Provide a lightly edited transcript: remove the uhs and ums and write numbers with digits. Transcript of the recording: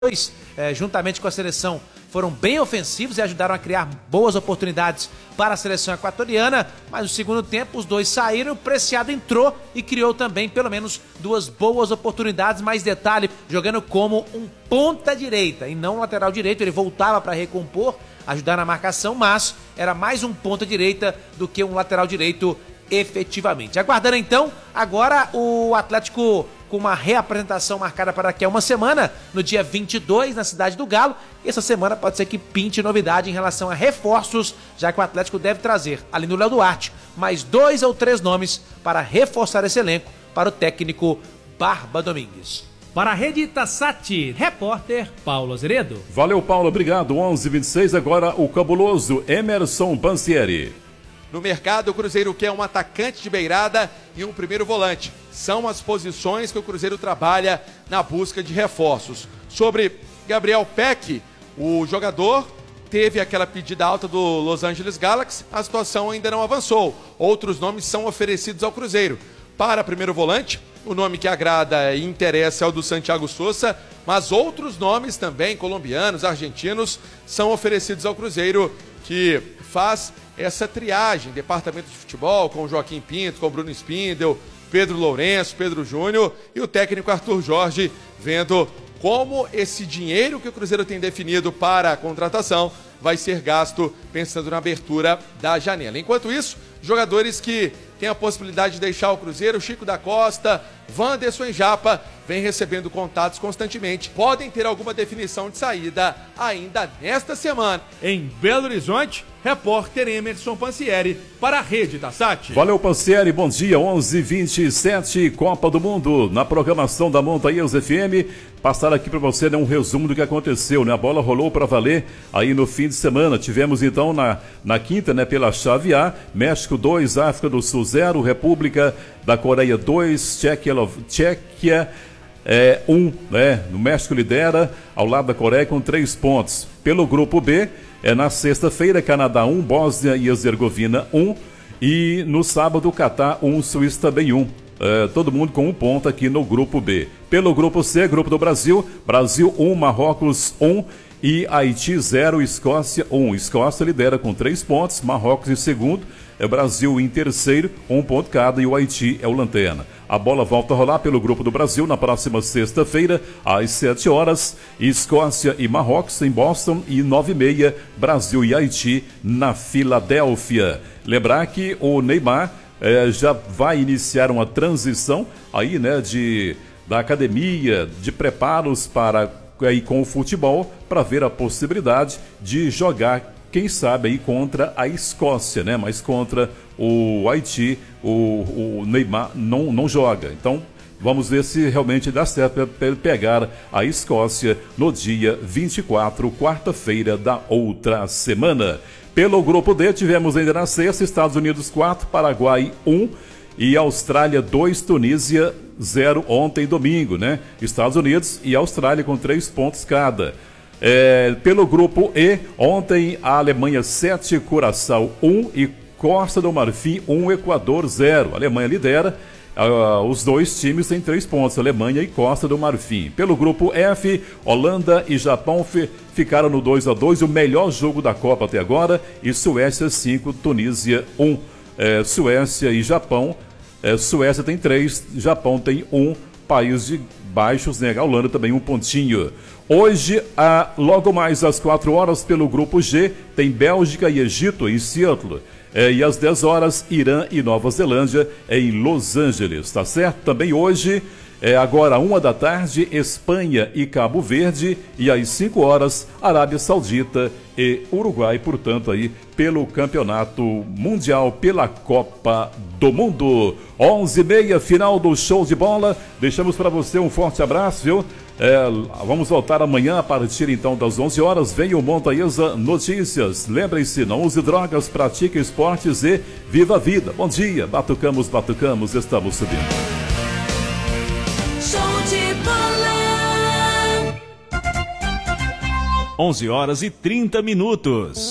juntamente com a seleção, foram bem ofensivos e ajudaram a criar boas oportunidades para a seleção equatoriana, mas no segundo tempo os dois saíram, o Preciado entrou e criou também pelo menos duas boas oportunidades, mais detalhe, jogando como um ponta direita e não lateral direito, ele voltava para recompor, ajudar na marcação, mas era mais um ponta direita do que um lateral direito efetivamente. Aguardando então, agora o Atlético com uma reapresentação marcada para daqui a uma semana, no dia 22, na Cidade do Galo. E essa semana pode ser que pinte novidade em relação a reforços, já que o Atlético deve trazer, além do Léo Duarte, mais 2 ou 3 nomes para reforçar esse elenco para o técnico Barba Domingues. Para a Rede Itassat, repórter Paulo Azeredo. Valeu, Paulo, obrigado. 11h26, agora o cabuloso Emerson Pansieri. No mercado, o Cruzeiro quer um atacante de beirada e um primeiro volante. São as posições que o Cruzeiro trabalha na busca de reforços. Sobre Gabriel Peck, o jogador teve aquela pedida alta do Los Angeles Galaxy, a situação ainda não avançou. Outros nomes são oferecidos ao Cruzeiro. Para primeiro volante, o nome que agrada e interessa é o do Santiago Sousa, mas outros nomes também, colombianos, argentinos, são oferecidos ao Cruzeiro, que faz essa triagem, departamento de futebol, com o Joaquim Pinto, com o Bruno Spindel, Pedro Lourenço, Pedro Júnior e o técnico Arthur Jorge, vendo como esse dinheiro que o Cruzeiro tem definido para a contratação vai ser gasto pensando na abertura da janela. Enquanto isso, jogadores que têm a possibilidade de deixar o Cruzeiro, Chico da Costa, Wanderson e Japa, vem recebendo contatos constantemente. Podem ter alguma definição de saída ainda nesta semana. Em Belo Horizonte, repórter Emerson Pansieri para a Rede Itassat. Valeu, Pansieri, bom dia, 11h27, Copa do Mundo, na programação da Montanhas FM. Passar aqui para você, né, um resumo do que aconteceu, né? A bola rolou para valer aí no fim de semana. Tivemos então na quinta, né, pela chave A, México 2, África do Sul 0, República da Coreia 2, Tchequia 1, né? O México lidera ao lado da Coreia com 3 pontos. Pelo grupo B, na sexta-feira, Canadá 1, Bósnia e Herzegovina 1 e no sábado, Catar 1, Suíça também 1. Todo mundo com 1 ponto aqui no grupo B. Pelo grupo C, grupo do Brasil, Brasil 1, Marrocos 1 e Haiti 0, Escócia 1. Escócia lidera com 3 pontos, Marrocos em segundo, Brasil em terceiro, 1 ponto cada e o Haiti é o lanterna. A bola volta a rolar pelo grupo do Brasil na próxima sexta-feira, às 7 horas, Escócia e Marrocos em Boston e 9h30, Brasil e Haiti na Filadélfia. Lembrar que o Neymar já vai iniciar uma transição aí, né, da academia, de preparos para aí com o futebol, para ver a possibilidade de jogar, quem sabe aí contra a Escócia, né? Mas contra o Haiti, o Neymar não joga. Então, vamos ver se realmente dá certo para ele pegar a Escócia no dia 24, quarta-feira da outra semana. Pelo grupo D, tivemos ainda na sexta, Estados Unidos 4, Paraguai 1 e Austrália 2, Tunísia 0 ontem domingo, né? Estados Unidos e Austrália com 3 pontos cada. Pelo grupo E, ontem a Alemanha 7, Curaçao 1 e Costa do Marfim 1, Equador 0. A Alemanha lidera, os dois times têm 3 pontos, Alemanha e Costa do Marfim. Pelo grupo F, Holanda e Japão ficaram no 2-2, o melhor jogo da Copa até agora, e Suécia 5, Tunísia 1. Suécia e Japão, Suécia tem 3, Japão tem 1, País de Baixos, né? A Holanda também 1 pontinho. Hoje, logo mais às 4 horas, pelo grupo G, tem Bélgica e Egito em Seattle. E às 10 horas, Irã e Nova Zelândia em Los Angeles, tá certo? Também hoje, agora 1 da tarde, Espanha e Cabo Verde. E às 5 horas, Arábia Saudita e Uruguai, portanto, aí pelo Campeonato Mundial, pela Copa do Mundo. 11h30, final do show de bola. Deixamos para você um forte abraço, viu? Vamos voltar amanhã a partir então das 11 horas. Vem o Montanhesa Notícias. Lembrem-se, não use drogas, pratique esportes e viva a vida. Bom dia, batucamos, estamos subindo. Show de bola. 11h30.